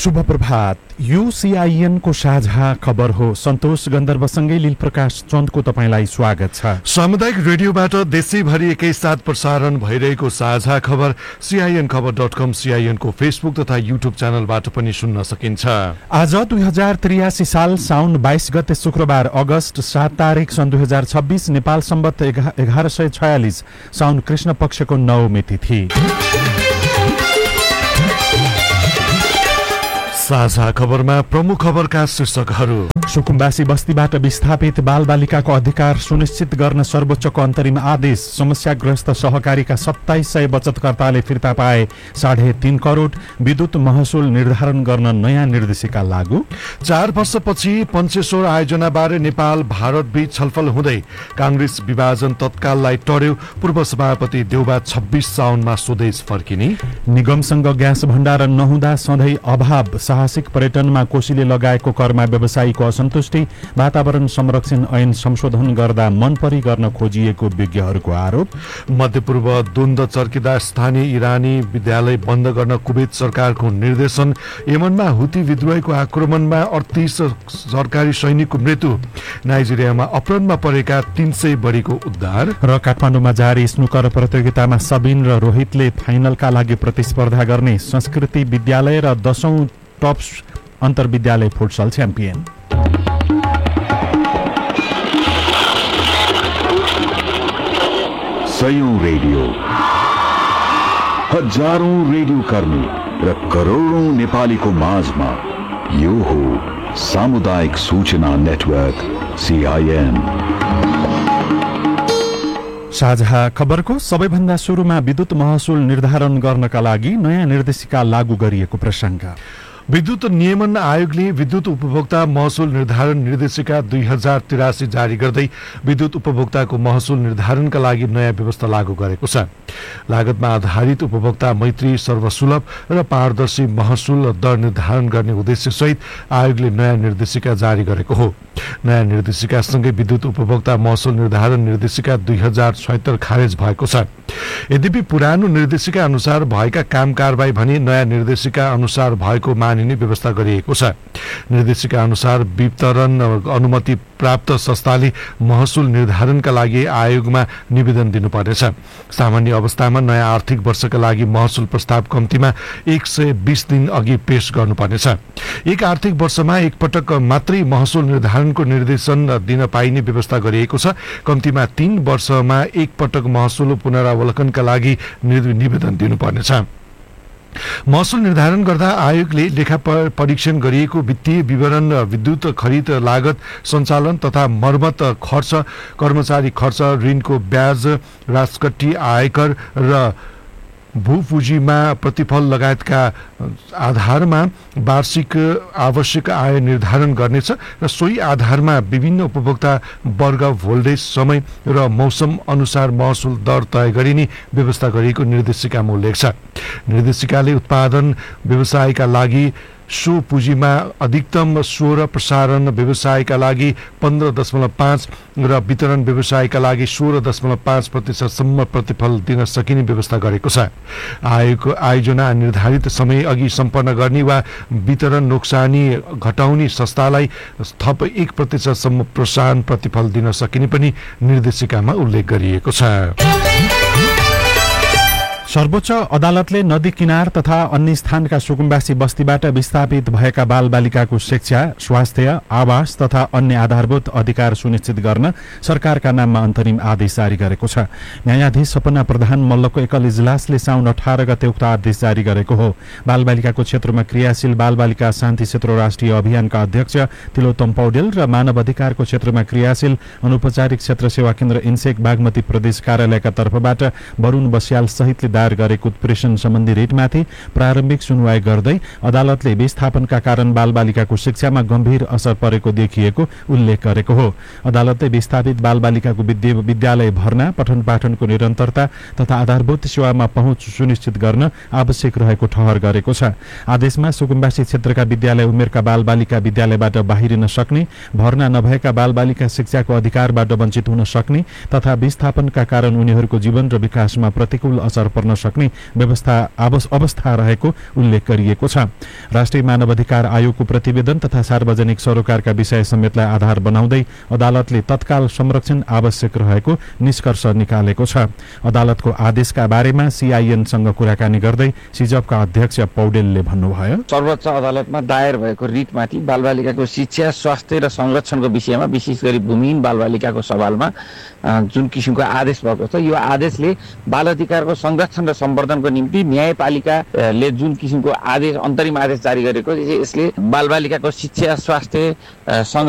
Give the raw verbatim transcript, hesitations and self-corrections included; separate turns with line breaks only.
शुभ प्रभात। यो सीआईएन को साझा खबर हो। सन्तोष गन्धर्वसँगै लील प्रकाश चन्दको तपाईलाई स्वागत छ।
सामुदायिक रेडियोबाट देशैभरि एकैसाथ प्रसारण भइरहेको साझा खबर सीआईएन खबर डट कम, सीआईएन को फेसबुक तथा युट्युब च्यानलबाट पनि सुन्न सकिन्छ।
आज दुई हजार त्रियासी साल साउन बाइस गते शुक्रबार अगस्त सात तारिक सन् दुई हजार छब्बीस नेपाल सम्बत एघार सय छयालिस साउन कृष्ण पक्षको नवमी तिथि।
साझा खबरमा प्रमुख खबरका शीर्षकहरू।
सुकुम्बासी बस्तीबाट विस्थापित बालबालिकाको अधिकार सुनिश्चित गर्न सर्वोच्चको अन्तरिम आदेश। समस्याग्रस्त सहकारीका सत्ताइस सय बचतकर्ताले फिर्ता पाए साढे तीन करोड। विद्युत महसुल निर्धारण गर्न नयाँ निर्देशिका लागू।
चार वर्षपछि पञ्चेश्वर आयोजनाबारे नेपाल भारत बीच छलफल हुँदै कांग्रेस विभाजन तत्काललाई टर्यो। पूर्व सभापति देउबा छब्बीस साउनमा स्वदेश फर्किने।
निगमसँग ग्यास भण्डारण नहुँदा सधैँ अभाव। साहसिक पर्यटनमा कोशीले लगाएको करमा व्यवसायीको असन्तुष्टि। वातावरण संरक्षण ऐन संशोधन गर्दा मनपरी गर्न खोजिएको विज्ञहरूको आरोप।
मध्यपूर्व द्वन्द्व चर्किँदा स्थानीय इरानी विद्यालय बन्द गर्न कुवेत सरकारको निर्देशन। यमनमा हुती विद्रोहीको आक्रमणमा अडतीस सरकारी सैनिकको मृत्यु। नाइजेरियामा अपहरणमा परेका तीन सय बढीको उद्धार। र काठमाडौँमा जारी स्नुकर प्रतियोगितामा सबिन र रोहितले फाइनलका लागि प्रतिस्पर्धा गर्ने। संस्कृति विद्यालय र दशौं टप्स अन्तर्विद्यालय फुटसल च्याम्पियन।
सयौं रेडियो, हजारौं रेडियो कर्मी र करोडौं नेपालीको माझमा यो हो सामुदायिक सूचना नेटवर्क सीआईएन।
साझा खबरको सबैभन्दा सुरुमा विद्युत महसुल निर्धारण गर्नका लागि नयाँ निर्देशिका लागू गरिएको प्रसङ्ग।
विद्युत नियमन आयोगले विद्युत उपभोक्ता महसुल निर्धारण निर्देशिका दुई हजार तिरासी जारी गर्दै विद्युत उपभोक्ताको महसुल निर्धारणका लागि नयाँ व्यवस्था लागू गरेको छ। लागतमा आधारित उपभोक्ता मैत्री, सर्वसुलभ र पारदर्शी महसुल दर निर्धारण गर्ने उद्देश्यसहित आयोगले नयाँ निर्देशिका जारी गरेको हो। नयाँ निर्देशिकासँगै विद्युत उपभोक्ता महसुल निर्धारण निर्देशिका दुई हजार छयत्तर खारेज भएको छ। यद्यपि पुरानो निर्देशिका अनुसार भएका काम कारबाही भने नयाँ निर्देशिका अनुसार भएको मानिने व्यवस्था गरिएको छ। निर्देशिका अनुसार वितरण अनुमति प्राप्त संस्थाले महसुल निर्धारणका लागि आयोगमा निवेदन दिनुपर्नेछ। सामान्य अवस्थामा नयाँ आर्थिक वर्षका लागि महसुल प्रस्ताव कम्तीमा एक सय बीस दिन अघि पेश गर्नुपर्नेछ। एक आर्थिक वर्षमा एकपटक मात्रै महसुल निर्धारणको निर्देशन दिन पाइने व्यवस्था गरिएको छ। कम्तीमा तीन वर्षमा एकपटक महसुल पुनरावलोकनका लागि निवेदन दिनुपर्नेछ। महसुल निर्धारण गर्दा आयोगले लेखा परीक्षण गरिएको वित्तीय विवरण, विद्युत खरिद लागत, सञ्चालन तथा मर्मत खर्च, कर्मचारी खर्च, ऋणको ब्याज, राजकट्टी आयकर र भूपुँजीमा प्रतिफल लगायतका आधारमा वार्षिक आवश्यक आय निर्धारण गर्नेछ र सोही आधारमा विभिन्न उपभोक्ता वर्ग, भोल्टेज, समय र मौसम अनुसार महसुल दर तय गरिने व्यवस्था गरिएको निर्देशिकामा उल्लेख छ। निर्देशिकाले उत्पादन व्यवसायका लागि सो पुँजीमा अधिकतम सोह्र, प्रसारण व्यवसायका लागि पन्ध्र दशमलव पाँच र वितरण व्यवसायका लागि सोह्र दशमलव पाँच प्रतिशतसम्म प्रतिफल दिन सकिने व्यवस्था गरेको छ। आयोगको आयोजना निर्धारित समय अघि सम्पन्न गर्ने वा वितरण नोक्सानी घटाउने संस्थालाई थप एक प्रतिशतसम्म प्रोत्साहन प्रतिफल दिन सकिने पनि निर्देशिकामा उल्लेख गरिएको छ।
सर्वोच्च अदालतले नदी किनार तथा अन्य स्थानका सुकुम्बासी बस्तीबाट विस्थापित भएका बालबालिकाको शिक्षा, स्वास्थ्य, आवास तथा अन्य आधारभूत अधिकार सुनिश्चित गर्न सरकारका नाममा अन्तरिम आदेश जारी गरेको छ। न्यायाधीश सपना प्रधान मल्लको एकल इजलासले साउन अठार गते उक्त आदेश जारी गरेको हो। बालबालिकाको क्षेत्रमा क्रियाशील बालबालिका शान्ति क्षेत्र राष्ट्रिय अभियानका अध्यक्ष तिलोत्तम पौडेल र मानव अधिकारको क्षेत्रमा क्रियाशील अनौपचारिक क्षेत्र सेवा केन्द्र इन्सेक बागमती प्रदेश कार्यालयका तर्फबाट वरुण बस्याल सहितले दायर गरेको उत्प्रेषण सम्बन्धी रिटमाथि प्रारम्भिक सुनवाई गर्दै अदालतले विस्थापनका कारण बालबालिकाको शिक्षामा गम्भीर असर परेको देखिएको उल्लेख गरेको हो। अदालतले विस्थापित बालबालिकाको विद्यालय भर्ना, पठन पाठनको निरन्तरता तथा आधारभूत सेवामा पहुँच सुनिश्चित गर्न आवश्यक रहेको ठहर गरेको छ। आदेशमा सुकुम्बासी क्षेत्रका विद्यालय उमेरका बालबालिका विद्यालयबाट बाहिरिन सक्ने, भर्ना नभएका बालबालिका शिक्षाको अधिकारबाट वञ्चित हुन सक्ने तथा विस्थापनका कारण उनीहरूको जीवन र विकासमा प्रतिकूल असर पर्न गर्न सक्ने व्यवस्था अवस्था रहेको उल्लेख गरिएको छ। राष्ट्रिय मानव अधिकार आयोगको प्रतिवेदन तथा सार्वजनिक सरोकारका विषय समेतलाई आधार बनाउँदै अदालतले तत्काल संरक्षण आवश्यक रहेको निष्कर्ष निकालेको छ। अदालतको आदेशका बारेमा सीआईएनसँग कुराकानी गर्दै सिजपका अध्यक्ष पौडेलले भन्नुभयो,
सर्वोच्च अदालतमा दायर भएको रिटमाथि बालबालिकाको शिक्षा, स्वास्थ्य र संरक्षणको विषयमा विशेष गरी भूमिहीन बालबालिकाको सवालमा जुन किसिमको आदेश भएको छ, यो आदेशले बाल अधिकारको संरक्षण र सम्वर्धनको निम्ति न्यायपालिकाले जुन किसिमको आदेश अन्तरिम आदेश जारी गरेको, यसले बालबालिकाको शिक्षा, स्वास्थ्य,